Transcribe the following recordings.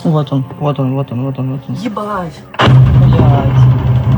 وطن وطن وطن وطن وطن. Ебать. Блядь.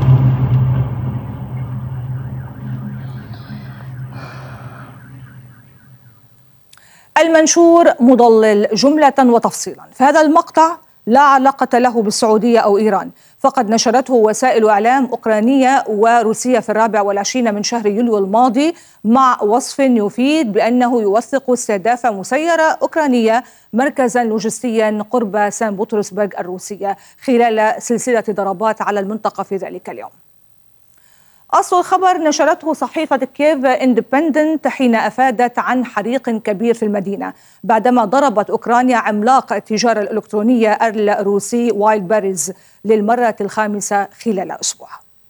المنشور مضلل جملة وتفصيلا، فهذا المقطع لا علاقة له بالسعودية أو إيران، فقد نشرته وسائل إعلام أوكرانية وروسية في 24 من شهر يوليو الماضي مع وصف يفيد بأنه يوثق استهداف مسيرة أوكرانية مركزا لوجستيا قرب سان بطرسبرغ الروسية خلال سلسلة ضربات على المنطقة في ذلك اليوم. أصل الخبر نشرته صحيفة كييف إندبندنت حين أفادت عن حريق كبير في المدينة بعدما ضربت أوكرانيا عملاق التجارة الإلكترونية الروسي وايلد بيريز للمرة الخامسة خلال أسبوع.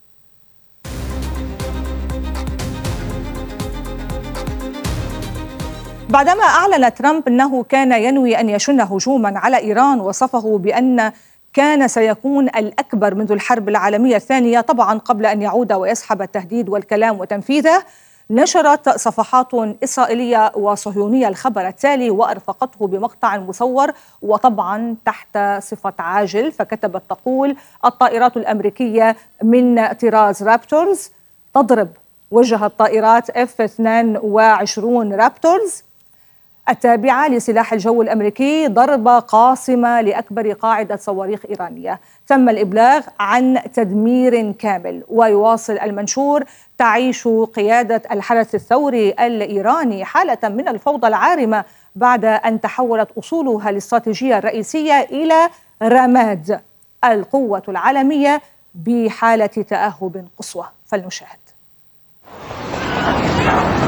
بعدما أعلن ترامب أنه كان ينوي أن يشن هجوما على إيران وصفه بأن كان سيكون الأكبر منذ الحرب العالمية الثانية، طبعا قبل أن يعود ويسحب التهديد والكلام وتنفيذه، نشرت صفحات إسرائيلية وصهيونية الخبر التالي وأرفقته بمقطع مصور وطبعا تحت صفة عاجل، فكتبت تقول: الطائرات الأمريكية من طراز رابتورز تضرب وجه الطائرات F-22 رابتورز التابعة لسلاح الجو الأمريكي ضربة قاصمة لأكبر قاعدة صواريخ إيرانية، تم الإبلاغ عن تدمير كامل. ويواصل المنشور: تعيش قيادة الحرس الثوري الإيراني حالة من الفوضى العارمة بعد أن تحولت أصولها الاستراتيجية الرئيسية إلى رماد. القوة العالمية بحالة تأهب قصوى. فلنشاهد.